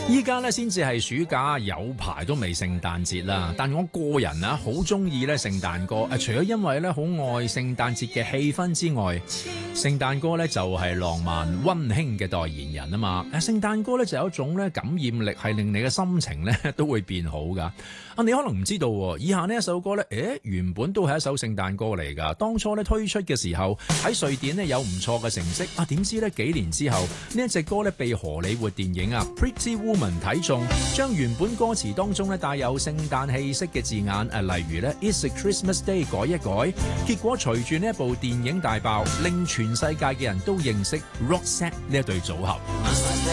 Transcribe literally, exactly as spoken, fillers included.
依家咧先至係暑假，有排都未聖誕節啦。但我個人啊，好中意咧聖誕歌。誒，除咗因為咧好愛聖誕節嘅氣氛之外，聖誕歌咧就係浪漫溫馨嘅代言人啊嘛。誒，聖誕歌咧就有一種咧感染力，係令你嘅心情咧都會變好噶。啊，你可能唔知道，以下呢一首歌咧，誒，原本都係一首聖誕歌嚟噶。當初咧推出嘅時候喺瑞典咧有唔錯嘅成績啊，點知咧幾年之後呢一隻歌咧被荷里活電影啊 Pretty Woman 睇中，將原本歌詞當中咧帶有聖誕氣息嘅字眼，誒，例如咧 It's a Christmas Day 改一改，結果隨住呢一部電影大爆，令全世界嘅人都認識 Roxette 呢一對組合。